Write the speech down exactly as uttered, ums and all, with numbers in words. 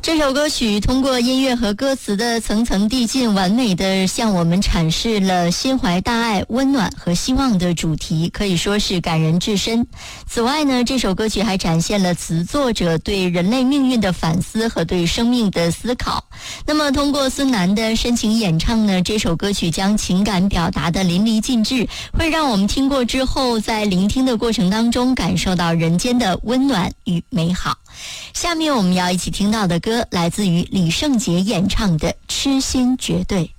这首歌曲通过音乐和歌词的层层递进，完美的向我们阐释了心怀大爱、温暖和希望的主题，可以说是感人至深。此外呢，这首歌曲还展现了词作者对人类命运的反思和对生命的思考。那么通过孙楠的深情演唱呢，这首歌曲将情感表达的淋漓尽致，会让我们听过之后在聆听的过程当中感受到人间的温暖与美好。下面我们要一起听到的歌来自于李圣杰演唱的《痴心绝对》。